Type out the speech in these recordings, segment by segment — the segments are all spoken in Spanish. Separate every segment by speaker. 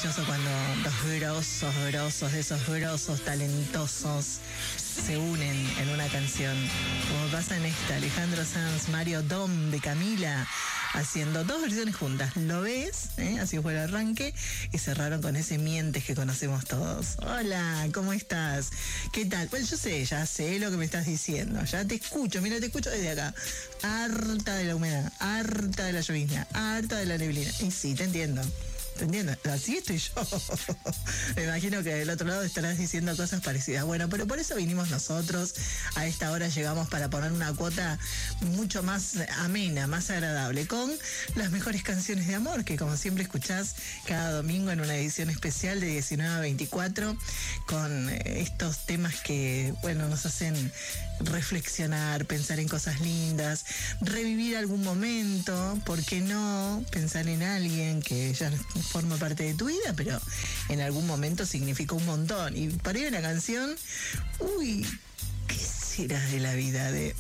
Speaker 1: maravilloso cuando dos grosos, de esos grosos talentosos se unen en una canción. Como pasa en esta, Alejandro Sanz, Mario Dom de Camila, haciendo dos versiones juntas. ¿Lo ves? Así fue el arranque y cerraron con ese Mientes que conocemos todos. Hola, ¿cómo estás? ¿Qué tal? Pues yo sé, ya sé lo que me estás diciendo. Ya te escucho, mira, te escucho desde acá. Harta de la humedad, harta de la llovizna, harta de la neblina. Y sí, te entiendo. ¿Te entiendes? Así estoy yo. Me imagino que del otro lado estarás diciendo cosas parecidas. Bueno, pero por eso vinimos nosotros. A esta hora llegamos para poner una cuota mucho más amena, más agradable, con las mejores canciones de amor, que como siempre escuchás cada domingo en una edición especial de 19 a 24, con estos temas que, bueno, nos hacen reflexionar, pensar en cosas lindas, revivir algún momento, ¿por qué no? Pensar en alguien que ya forma parte de tu vida, pero en algún momento significó un montón. Y para ir a una canción, uy, ¿qué será de la vida de...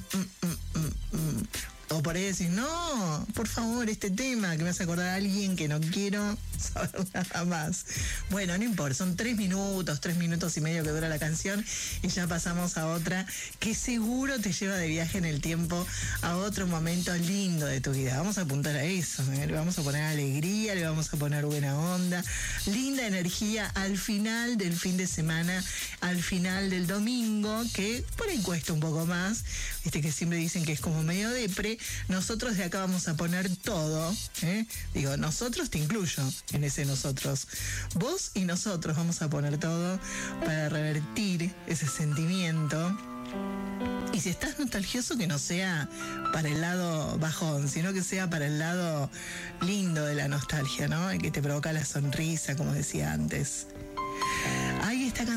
Speaker 1: O por ahí decís, no, por favor, este tema que me hace acordar a alguien que no quiero saber nada más. Bueno, no importa, son 3 minutos y medio que dura la canción y ya pasamos a otra que seguro te lleva de viaje en el tiempo a otro momento lindo de tu vida. Vamos a apuntar a eso, le vamos a poner alegría, le vamos a poner buena onda, linda energía al final del fin de semana, al final del domingo, que por ahí cuesta un poco más, viste que siempre dicen que es como medio depre. Nosotros de acá vamos a poner todo, digo, nosotros te incluyo en ese nosotros. Vos y nosotros vamos a poner todo para revertir ese sentimiento. Y si estás nostalgioso, que no sea para el lado bajón, sino que sea para el lado lindo de la nostalgia, ¿no? El que te provoca la sonrisa, como decía antes.